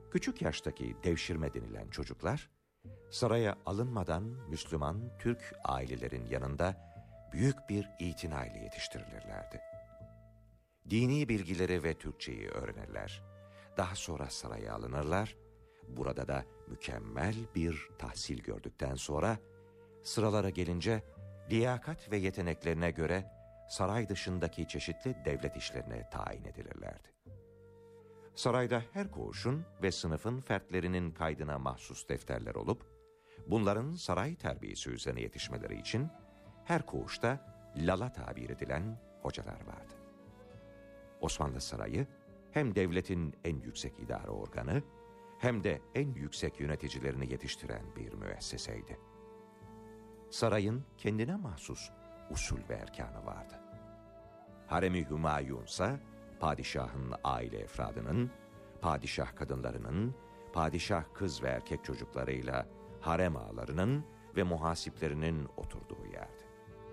Küçük yaştaki devşirme denilen çocuklar, saraya alınmadan Müslüman Türk ailelerin yanında büyük bir itinayla yetiştirilirlerdi. Dini bilgileri ve Türkçeyi öğrenirler. Daha sonra saraya alınırlar. Burada da mükemmel bir tahsil gördükten sonra sıralara gelince liyakat ve yeteneklerine göre saray dışındaki çeşitli devlet işlerine tayin edilirlerdi. Sarayda her koğuşun ve sınıfın fertlerinin kaydına mahsus defterler olup, bunların saray terbiyesi üzerine yetişmeleri için her koğuşta lala tabir edilen hocalar vardı. Osmanlı Sarayı hem devletin en yüksek idare organı hem de en yüksek yöneticilerini yetiştiren bir müesseseydi. Sarayın kendine mahsus usul ve erkanı vardı. Harem-i Hümayun ise padişahın aile efradının, padişah kadınlarının, padişah kız ve erkek çocuklarıyla harem ağalarının ve muhasiplerinin oturduğu yerdi.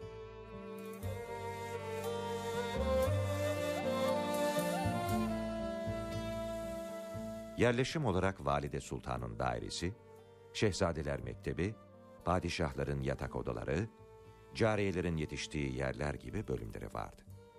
Yerleşim olarak Valide Sultan'ın dairesi, Şehzadeler Mektebi, padişahların yatak odaları, cariyelerin yetiştiği yerler gibi bölümleri vardı.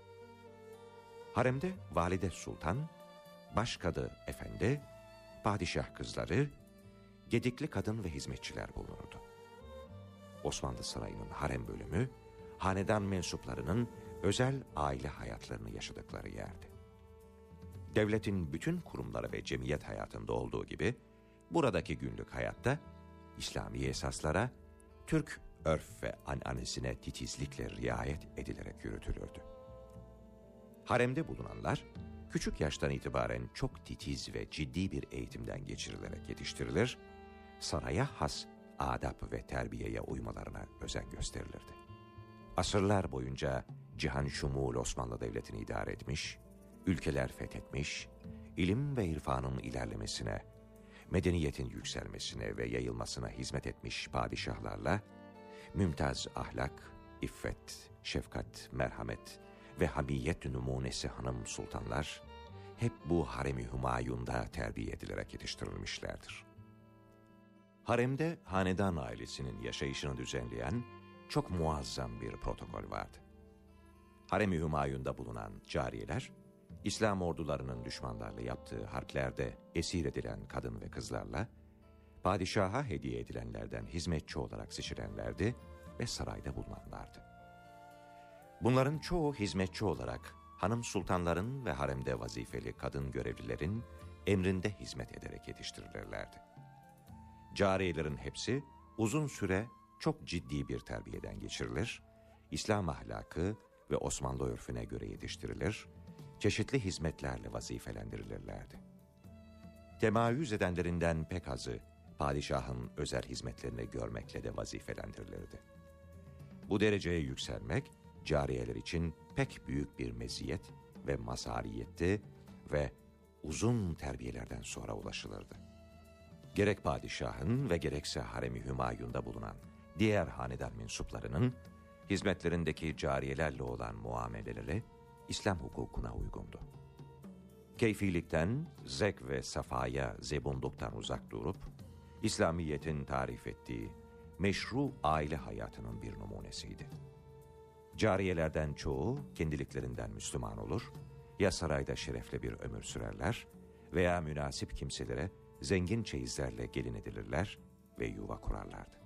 Haremde Valide Sultan, Başkadı Efendi, padişah kızları, gedikli kadın ve hizmetçiler bulunurdu. Osmanlı Sarayı'nın harem bölümü, hanedan mensuplarının özel aile hayatlarını yaşadıkları yerdi. Devletin bütün kurumları ve cemiyet hayatında olduğu gibi, buradaki günlük hayatta İslami esaslara, Türk örf ve ananesine titizlikle riayet edilerek yürütülürdü. Haremde bulunanlar, küçük yaştan itibaren çok titiz ve ciddi bir eğitimden geçirilerek yetiştirilir, saraya has adab ve terbiyeye uymalarına özen gösterilirdi. Asırlar boyunca cihan şumul Osmanlı Devleti'ni idare etmiş, ülkeler fethetmiş, ilim ve irfanın ilerlemesine, medeniyetin yükselmesine ve yayılmasına hizmet etmiş padişahlarla, mümtaz ahlak, iffet, şefkat, merhamet ve hamiyet numunesi hanım sultanlar, hep bu harem-i Hümayun'da terbiye edilerek yetiştirilmişlerdir. Haremde hanedan ailesinin yaşayışını düzenleyen çok muazzam bir protokol vardı. Harem-i Hümayun'da bulunan cariyeler, İslam ordularının düşmanlarla yaptığı harplerde esir edilen kadın ve kızlarla, padişaha hediye edilenlerden hizmetçi olarak seçilenlerdi ve sarayda bulunanlardı. Bunların çoğu hizmetçi olarak hanım sultanların ve haremde vazifeli kadın görevlilerin emrinde hizmet ederek yetiştirilirlerdi. Cariyelerin hepsi uzun süre çok ciddi bir terbiyeden geçirilir, İslam ahlakı ve Osmanlı örfüne göre yetiştirilir, çeşitli hizmetlerle vazifelendirilirlerdi. Temayüz edenlerinden pek azı padişahın özel hizmetlerini görmekle de vazifelendirilirdi. Bu dereceye yükselmek cariyeler için pek büyük bir meziyet ve mazhariyetti ve uzun terbiyelerden sonra ulaşılırdı. Gerek padişahın ve gerekse harem-i Hümayun'da bulunan diğer hanedan mensuplarının hizmetlerindeki cariyelerle olan muameleleri İslam hukukuna uygundu. Keyfilikten, zevk ve safaya zebunduktan uzak durup, İslamiyet'in tarif ettiği meşru aile hayatının bir numunesiydi. Cariyelerden çoğu kendiliklerinden Müslüman olur, ya sarayda şerefli bir ömür sürerler veya münasip kimselere zengin çeyizlerle gelin edilirler ve yuva kurarlardı.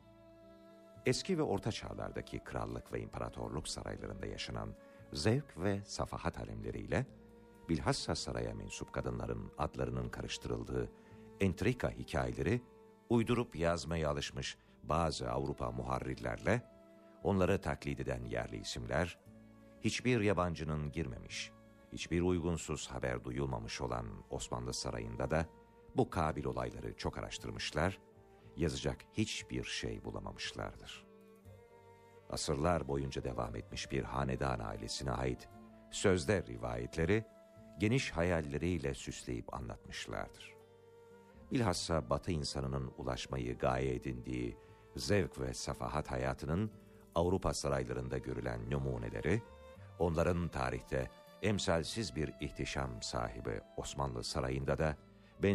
Eski ve orta çağlardaki krallık ve imparatorluk saraylarında yaşanan zevk ve safahat alemleriyle, bilhassa saraya mensup kadınların adlarının karıştırıldığı entrika hikayeleri, uydurup yazmaya alışmış bazı Avrupa muharrirlerle, onları taklit eden yerli isimler, hiçbir yabancının girmemiş, hiçbir uygunsuz haber duyulmamış olan Osmanlı Sarayı'nda da bu kabil olayları çok araştırmışlar, yazacak hiçbir şey bulamamışlardır. Asırlar boyunca devam etmiş bir hanedan ailesine ait sözde rivayetleri, geniş hayalleriyle süsleyip anlatmışlardır. Bilhassa Batı insanının ulaşmayı gaye edindiği zevk ve safahat hayatının Avrupa saraylarında görülen numuneleri, onların tarihte emsalsiz bir ihtişam sahibi Osmanlı Sarayı'nda da